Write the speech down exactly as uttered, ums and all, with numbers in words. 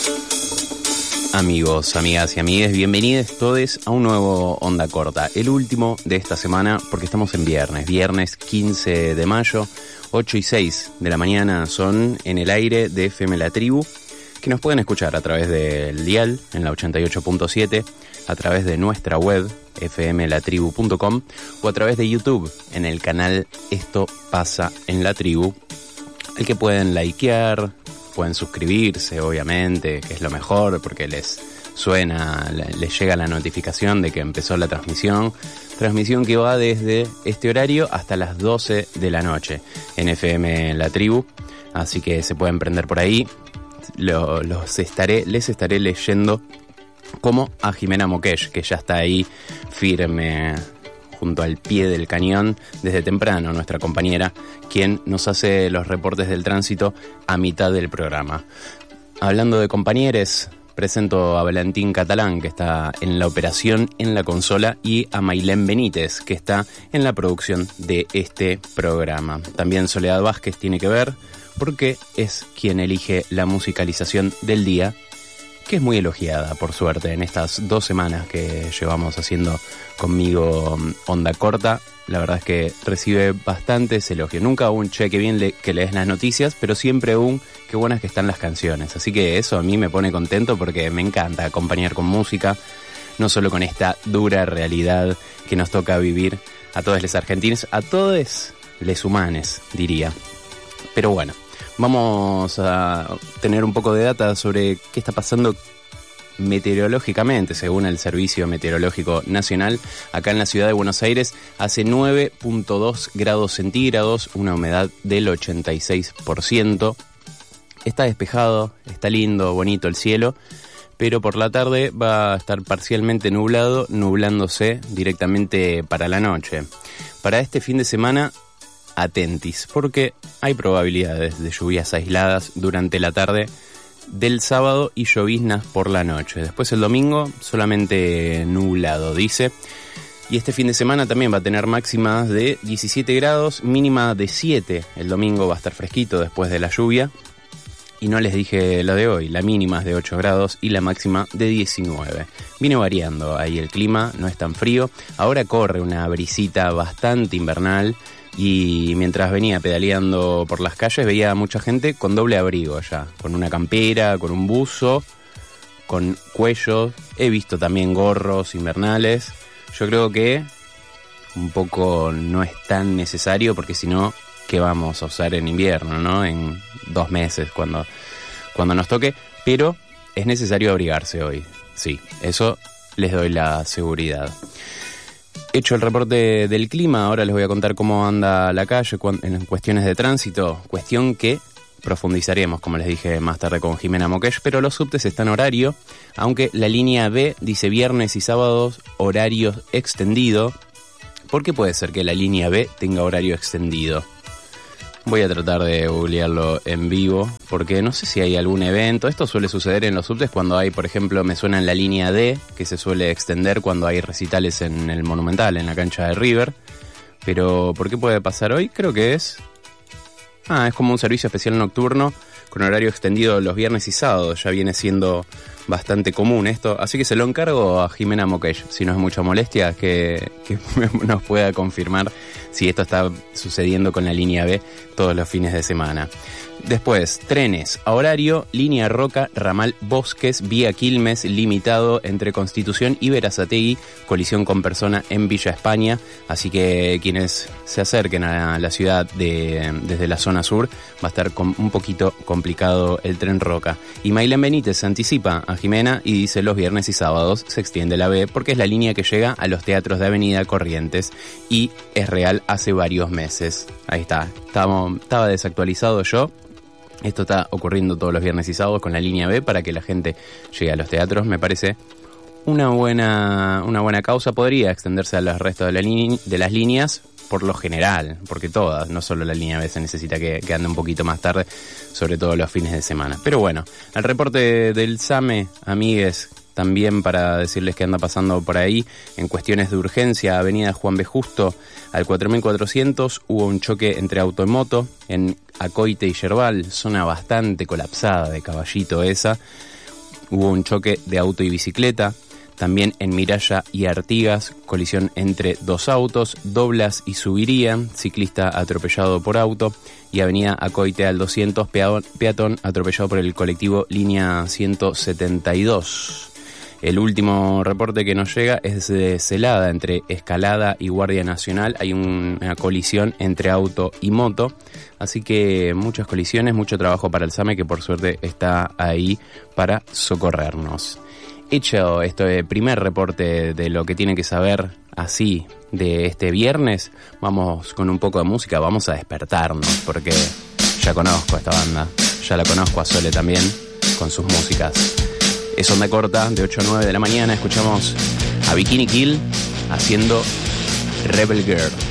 Amigos, amigas y amigues, bienvenidos todos a un nuevo Onda Corta, el último de esta semana porque estamos en viernes, viernes quince de mayo, ocho y seis de la mañana son en el aire de F M La Tribu, que nos pueden escuchar a través del dial en la ochenta y ocho punto siete, a través de nuestra web f m la tribu punto com o a través de YouTube en el canal Esto Pasa en la Tribu, el que pueden likear, pueden suscribirse, obviamente, que es lo mejor porque les suena, les llega la notificación de que empezó la transmisión. Transmisión que va desde este horario hasta las doce de la noche en F M La Tribu. Así que se pueden prender por ahí. Lo, los estaré, les estaré leyendo como a Jimena Mokesh, que ya está ahí firme junto al pie del cañón desde temprano, nuestra compañera, quien nos hace los reportes del tránsito a mitad del programa. Hablando de compañeros, presento a Valentín Catalán, que está en la operación en la consola, y a Mailén Benítez, que está en la producción de este programa. También Soledad Vázquez tiene que ver, porque es quien elige la musicalización del día, que es muy elogiada, por suerte, en estas dos semanas que llevamos haciendo conmigo Onda Corta. La verdad es que recibe bastantes elogios. Nunca un che, que bien le, que lees las noticias, pero siempre un qué buenas que están las canciones. Así que eso a mí me pone contento porque me encanta acompañar con música, no solo con esta dura realidad que nos toca vivir a todos los argentinos, a todos les humanes, diría. Pero bueno, vamos a tener un poco de data sobre qué está pasando meteorológicamente, según el Servicio Meteorológico Nacional. Acá en la ciudad de Buenos Aires hace nueve punto dos grados centígrados, una humedad del ochenta y seis por ciento. Está despejado, está lindo, bonito el cielo, pero por la tarde va a estar parcialmente nublado, nublándose directamente para la noche. Para este fin de semana, atentis, porque hay probabilidades de lluvias aisladas durante la tarde del sábado y lloviznas por la noche. Después el domingo solamente nublado, dice. Y este fin de semana también va a tener máximas de diecisiete grados, mínima de siete. El domingo va a estar fresquito después de la lluvia. Y no les dije la de hoy, la mínima es de ocho grados y la máxima de diecinueve. Viene variando ahí el clima, no es tan frío. Ahora corre una brisita bastante invernal. Y mientras venía pedaleando por las calles veía a mucha gente con doble abrigo ya, con una campera, con un buzo, con cuellos. He visto también gorros invernales. Yo creo que un poco no es tan necesario porque si no, ¿qué vamos a usar en invierno, no? En dos meses cuando, cuando nos toque. Pero es necesario abrigarse hoy. Sí, eso les doy la seguridad. Hecho el reporte del clima, ahora les voy a contar cómo anda la calle en cuestiones de tránsito, cuestión que profundizaremos, como les dije más tarde con Jimena Mokesh, pero los subtes están horario, aunque la línea B dice viernes y sábados horario extendido. ¿Por qué puede ser que la línea B tenga horario extendido? Voy a tratar de googlearlo en vivo, porque no sé si hay algún evento. Esto suele suceder en los subtes cuando hay, por ejemplo, me suena en la línea D, que se suele extender cuando hay recitales en el Monumental, en la cancha de River. Pero, ¿por qué puede pasar hoy? Creo que es... Ah, es como un servicio especial nocturno con horario extendido los viernes y sábados. Ya viene siendo bastante común esto. Así que se lo encargo a Jimena Mokesh, si no es mucha molestia, que, que nos pueda confirmar si esto está sucediendo con la línea B todos los fines de semana. Después, trenes a horario, línea Roca, ramal Bosques, vía Quilmes, limitado entre Constitución y Berazategui, colisión con persona en Villa España. Así que quienes se acerquen a la ciudad de, desde la zona sur, va a estar con, un poquito complicado el tren Roca. Y Mailén Benítez anticipa a Jimena y dice los viernes y sábados se extiende la B, porque es la línea que llega a los teatros de Avenida Corrientes y es real hace varios meses. Ahí está, estaba, estaba desactualizado yo. Esto está ocurriendo todos los viernes y sábados con la línea B para que la gente llegue a los teatros. Me parece una buena, una buena causa. Podría extenderse a los restos de, la li- de las líneas por lo general, porque todas, no solo la línea B se necesita que, que ande un poquito más tarde, sobre todo los fines de semana. Pero bueno, el reporte del SAME, amigues, también para decirles que anda pasando por ahí en cuestiones de urgencia. Avenida Juan B. Justo al cuatro mil cuatrocientos hubo un choque entre auto y moto en Acoite y Yerbal, zona bastante colapsada de Caballito esa. hubo un choque de auto y bicicleta. También en Miralla y Artigas, colisión entre dos autos, Doblas y Subiría, ciclista atropellado por auto, y Avenida Acoite al doscientos, peatón, peatón atropellado por el colectivo Línea ciento setenta y dos. El último reporte que nos llega es de Celada, entre Escalada y Guardia Nacional. Hay un, una colisión entre auto y moto, así que muchas colisiones, mucho trabajo para el SAME, que por suerte está ahí para socorrernos. Hecho este primer reporte de lo que tiene que saber así de este viernes, vamos con un poco de música, vamos a despertarnos, porque ya conozco a esta banda, ya la conozco a Sole también, con sus músicas. Es Onda Corta, de ocho a nueve de la mañana, escuchamos a Bikini Kill haciendo Rebel Girl.